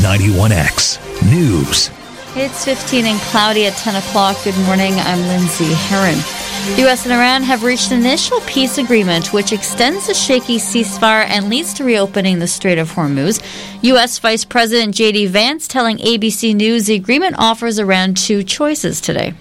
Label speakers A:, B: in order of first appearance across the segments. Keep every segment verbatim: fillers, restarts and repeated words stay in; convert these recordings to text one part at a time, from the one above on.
A: ninety-one X News.
B: It's fifteen and cloudy at ten o'clock. Good morning. I'm Lindsay Herron. The U S and Iran have reached an initial peace agreement which extends a shaky ceasefire and leads to reopening the Strait of Hormuz. U S Vice President J D Vance telling A B C News the agreement offers Iran two choices today.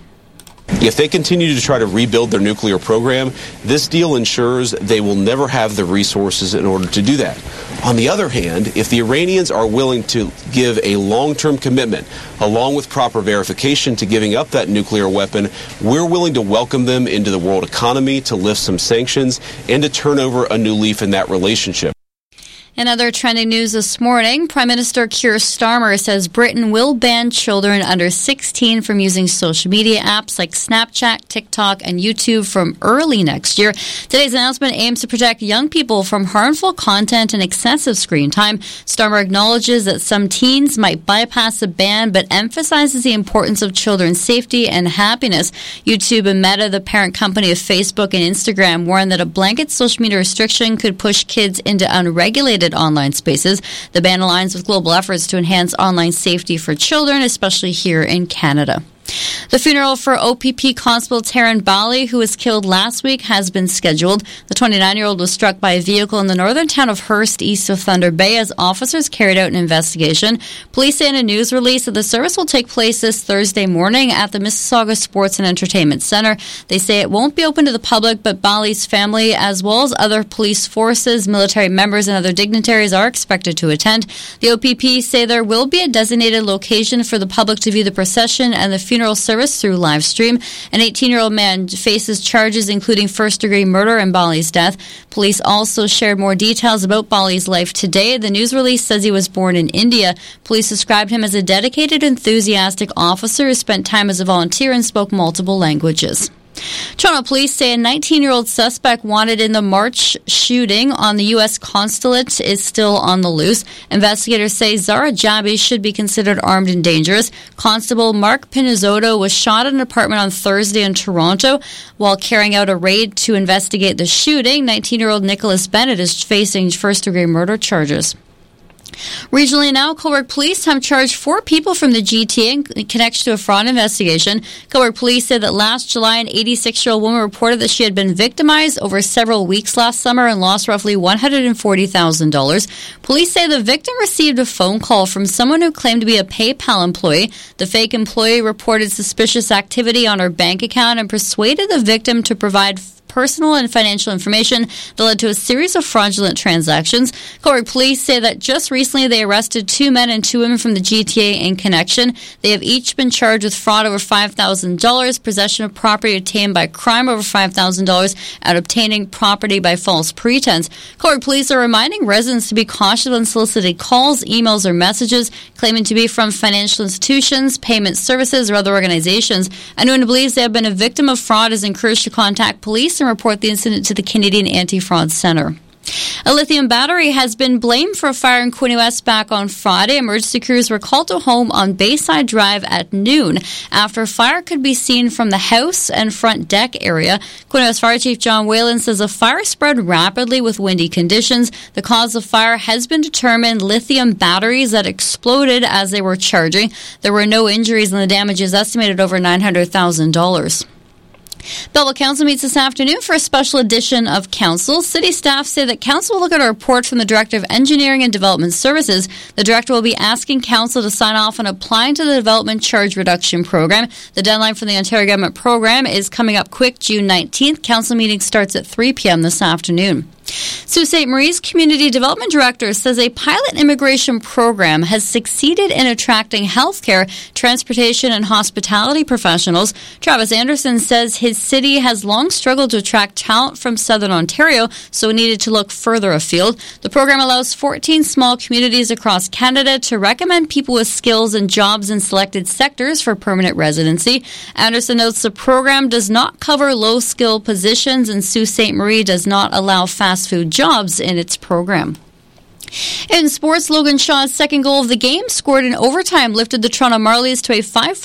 C: If they continue to try to rebuild their nuclear program, this deal ensures they will never have the resources in order to do that. On the other hand, if the Iranians are willing to give a long-term commitment, along with proper verification to giving up that nuclear weapon, we're willing to welcome them into the world economy, to lift some sanctions, and to turn over a new leaf in that relationship.
B: In other trending news this morning, Prime Minister Keir Starmer says Britain will ban children under sixteen from using social media apps like Snapchat, TikTok, and YouTube from early next year. Today's announcement aims to protect young people from harmful content and excessive screen time. Starmer acknowledges that some teens might bypass the ban, but emphasizes the importance of children's safety and happiness. YouTube and Meta, the parent company of Facebook and Instagram, warned that a blanket social media restriction could push kids into unregulated online spaces. The ban aligns with global efforts to enhance online safety for children, especially here in Canada. The funeral for O P P Constable Taryn Bally, who was killed last week, has been scheduled. The twenty-nine-year-old was struck by a vehicle in the northern town of Hearst, east of Thunder Bay, as officers carried out an investigation. Police say in a news release that the service will take place this Thursday morning at the Mississauga Sports and Entertainment Centre. They say it won't be open to the public, but Bally's family, as well as other police forces, military members, and other dignitaries are expected to attend. The O P P say there will be a designated location for the public to view the procession and the funeral service through live stream. An eighteen-year-old man faces charges including first-degree murder and Bally's death. Police also shared more details about Bally's life today. The news release says he was born in India. Police described him as a dedicated, enthusiastic officer who spent time as a volunteer and spoke multiple languages. Toronto police say a nineteen-year-old suspect wanted in the March shooting on the U S consulate is still on the loose. Investigators say Zara Jabi should be considered armed and dangerous. Constable Mark Pinizotto was shot at an apartment on Thursday in Toronto while carrying out a raid to investigate the shooting. nineteen-year-old Nicholas Bennett is facing first-degree murder charges. Regionally now, Cobourg Police have charged four people from the G T A in connection to a fraud investigation. Cobourg Police said that last July, an eighty-six-year-old woman reported that she had been victimized over several weeks last summer and lost roughly one hundred forty thousand dollars. Police say the victim received a phone call from someone who claimed to be a PayPal employee. The fake employee reported suspicious activity on her bank account and persuaded the victim to provide personal and financial information that led to a series of fraudulent transactions. Cobourg Police say that just recently they arrested two men and two women from the G T A in connection. They have each been charged with fraud over five thousand dollars, possession of property obtained by crime over five thousand dollars, and obtaining property by false pretense. Cobourg Police are reminding residents to be cautious when solicited calls, emails, or messages claiming to be from financial institutions, payment services, or other organizations. Anyone who believes they have been a victim of fraud is encouraged to contact police and report the incident to the Canadian Anti-Fraud Centre. A lithium battery has been blamed for a fire in Quinte West back on Friday. Emergency crews were called to a home on Bayside Drive at noon after a fire could be seen from the house and front deck area. Quinte West Fire Chief John Whalen says the fire spread rapidly with windy conditions. The cause of fire has been determined: lithium batteries that exploded as they were charging. There were no injuries and the damage is estimated over nine hundred thousand dollars. Belleville Council meets this afternoon for a special edition of Council. City staff say that Council will look at a report from the Director of Engineering and Development Services. The Director will be asking Council to sign off on applying to the Development Charge Reduction Program. The deadline for the Ontario Government program is coming up quick, June nineteenth. Council meeting starts at three p.m. this afternoon. Sault Ste. Marie's Community Development Director says a pilot immigration program has succeeded in attracting healthcare, transportation, and hospitality professionals. Travis Anderson says his city has long struggled to attract talent from Southern Ontario, so needed to look further afield. The program allows fourteen small communities across Canada to recommend people with skills and jobs in selected sectors for permanent residency. Anderson notes the program does not cover low-skill positions, and Sault Ste. Marie does not allow fast food jobs in its program. In sports, Logan Shaw's second goal of the game, scored in overtime, lifted the Toronto Marlies to a five